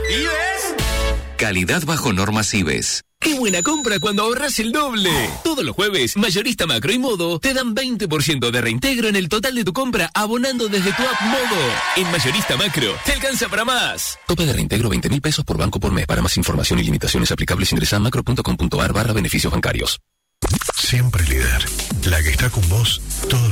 ¿Ibes? Calidad bajo normas IBES. ¡Qué buena compra cuando ahorras el doble! Todos los jueves, Mayorista Macro y Modo te dan 20% de reintegro en el total de tu compra abonando desde tu app Modo. En Mayorista Macro, te alcanza para más. Tope de reintegro 20.000 pesos por banco por mes. Para más información y limitaciones aplicables ingresa a macro.com.ar/beneficios bancarios. Siempre líder. La que está con vos todos